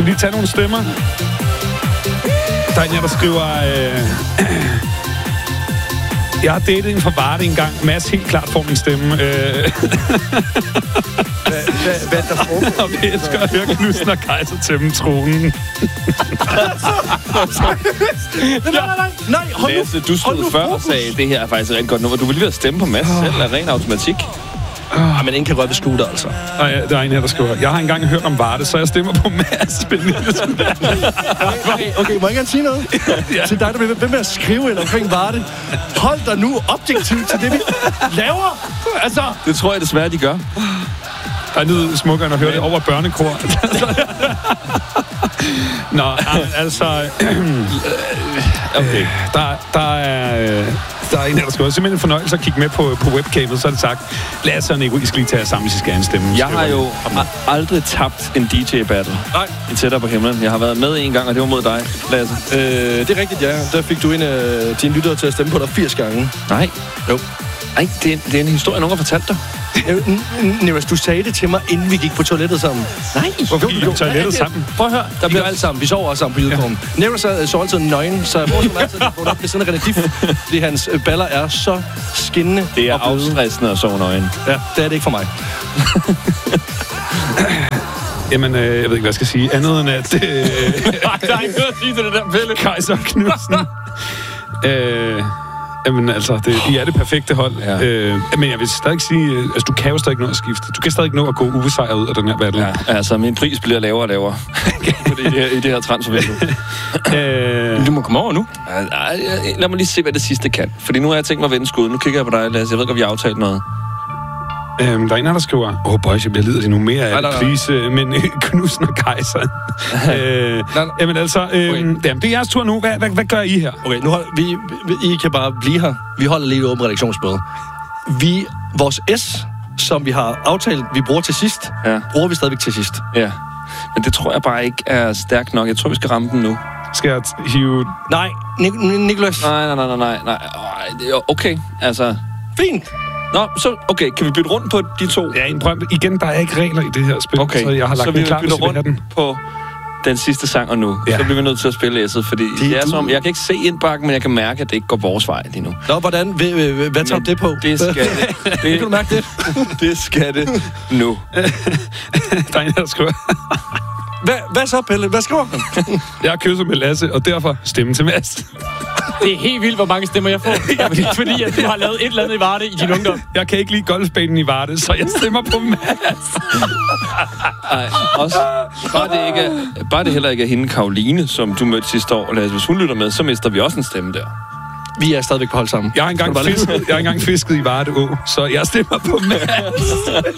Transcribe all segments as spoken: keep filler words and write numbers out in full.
lige tage nogle stemmer. Der er en her, der skriver... Øh, jeg har datet en fra Varde engang. Mads helt klart får min stemme. Øh. Hvad, hvad, hvad der foregår? Og vi elsker at høre Knudsen og Kaiser tæmme tronen. Nej, nej, nej, hold nu. Lasse, du stod før og sagde, det her er faktisk rigtig godt nummer. Du vil lige stemme på Mads oh. selv af ren automatik. Ah, men ingen kan røbe scooter, altså. Nej, der er en her, der skriver, jeg har engang hørt om Varde, så jeg stemmer på Mads. okay, okay, må jeg gerne sige noget? Ja. Til dig, der vil være med at skrive eller omkring Varde. Hold dig nu objektivt til det, vi laver. Altså. Det tror jeg desværre, de gør. Der er noget smukkere end at høre det over børnekor. Nå, altså... okay. Der, der er... Der er en her, der skal være simpelthen en fornøjelse at kigge med på, på webcamet, så er det sagt, Lasse og Nico, I skal lige tage jer sammen, hvis I skal have en stemme. Jeg har jo aldrig tabt en D J-battle. Nej. I Tættere på himlen. Jeg har været med en gang, og det var mod dig, Lasse. Øh, det er rigtigt, ja. Der fik du en af dine lyttere til at stemme på dig firs gange. Nej. Jo. Nej, det er, det er en historie, nogen har fortalt dig. Nivas, du sagde det til mig, inden vi gik på toilettet sammen. Nej. Hvorfor gik vi på toilettet sammen? Prøv at høre, der bliver alt sammen. Vi sover også sammen på Jydekorn. Ja. Nivas så altid nøgen, så jeg bruger altid at få op ved siden af René Diff, fordi hans baller er så skinnende. Det er afstressende at sove nøgen. Ja, det er det ikke for mig. Jamen, øh, jeg ved ikke, hvad jeg skal sige. Andet end at... Øh, der er ikke noget at sige til det der Pelle. Kaiser Knudsen. øh... Jamen altså, det, I er det perfekte hold. Ja. Øh, men jeg vil stadig sige, altså du kan jo stadig nå at skifte. Du kan stadig nå at gå ubesejret ud af den her battle. Ja, altså min pris bliver lavere og lavere i det her, i det her transfervindue. øh, du må komme over nu. Ej, lad mig lige se, hvad det sidste kan. Fordi nu har jeg tænkt mig at vende skud. Nu kigger jeg på dig, Lasse. Jeg ved ikke, om vi har aftalt noget. Øhm, der er en, der skriver, åh oh boys, jeg bliver lidet endnu mere af det, please, øh, men øh, Knudsen og Kaiser. øh, jamen altså, øh, okay. Jamen, det er jeres tur nu. Hvad, hvad, hvad gør I her? Okay, nu hold, vi, vi, I kan bare blive her. Vi holder lige et åbent redaktionsmøde. Vi, vores S, som vi har aftalt, vi bruger til sidst, ja. bruger vi stadigvæk til sidst. Ja, men det tror jeg bare ikke er stærkt nok. Jeg tror, vi skal ramme den nu. Skal jeg hive... Nej, Nik- Nicholas. Nej, nej, nej, nej, nej. Okay, altså... Fint. Nå, så okay, kan vi bytte rundt på de to? Ja, en prøv. Igen, der er ikke regler i det her spil, okay. så jeg har lagt så vi klar, bytter rundt den. På den sidste sang og nu. Ja. Så bliver vi nødt til at spille S'et, fordi det, det er du... som, jeg kan ikke se indbakken, men jeg kan mærke, at det ikke går vores vej lige nu. Nå, hvordan? Hvad, hvad tager du det på? Det skal det. det kan du mærke det? Det skal det nu. Der er en, der skriver... Hvad, hvad så, Pelle? Hvad skriver han? Jeg har kysset med Lasse, og derfor stemme til Mads. Det er helt vildt, hvor mange stemmer jeg får. Ja, fordi, fordi at du har lavet et eller andet i Varde i din ungdom. Jeg kan ikke lide golfbanen i Varde, så jeg stemmer på Mads. Ej, også bare det, ikke er, bare det heller ikke er hende, Karoline, som du mødte sidste år. Lasse, hvis hun lytter med, så mister vi også en stemme der. Vi er stadigvæk på hold sammen. Jeg har engang, fisket, jeg har engang fisket i Varde Å, så jeg stemmer på Mads.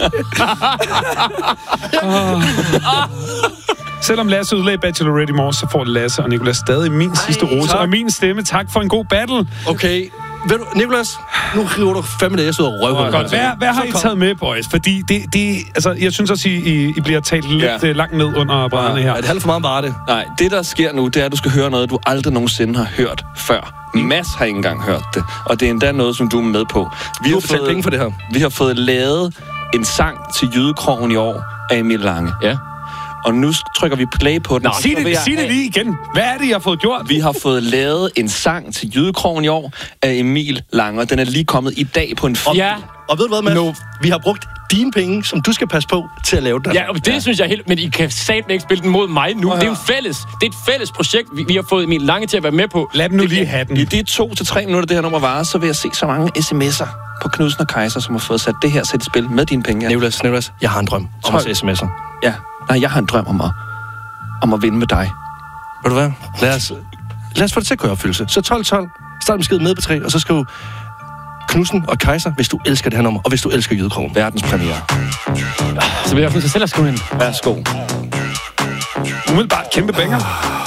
oh. Selvom Lasse udlagde Bachelorette i morges, så får Lasse og Nicolas stadig min Ej, sidste rose og min stemme. Tak for en god battle. Okay. Ved du, Nicolas, nu river du fem dage, jeg sidder og røver. Godt. Hvad, hvad har I taget med, boys? Fordi det, det, altså, jeg synes også, I, I bliver talt lidt ja. langt ned under brænderne her. Er det halvt for meget bare det? Nej, det der sker nu, det er, at du skal høre noget, du aldrig nogensinde har hørt før. Mm. Mads har ikke engang hørt det. Og det er endda noget, som du er med på. Vi har fået penge for det her. Vi har fået lavet en sang til Jydekrogen i år af Emil Lange. Ja. Og nu trykker vi play på den. Nå, sig det, sig det lige igen. Hvad er det, I har fået gjort? Vi har fået lavet en sang til Jydekrogen i år af Emil Lange, og den er lige kommet i dag på en film. Ja. Og ved du hvad, Mads? No. Vi har brugt dine penge, som du skal passe på til at lave den. Ja, og det ja. synes jeg helt... Men I kan satme ikke spille den mod mig nu. Det er jo fælles. Det er et fælles projekt, vi, vi har fået Emil Lange til at være med på. Lad dem nu lige have den. I de to til tre minutter, det her nummer varer, så vil jeg se så mange sms'er på Knudsen og Kaiser, som har fået sat det her sæt i spil med dine penge. Ja. Nicolas, Nicolas, jeg har en drøm om at se sms'er. Ja, nej, jeg har en drøm om at, om at vinde med dig. Ved du hvad? Lad os, lad os få det til at køre opfyldelse. Så tolv tolv, start med skid med på tre, og så skriv Knudsen og Kaiser, hvis du elsker det her nummer, og hvis du elsker Jydekrogen. Verdenspremiere. Så vil jeg få sig selv at skrive ind. Værsgo. Umiddelbart kæmpe banger.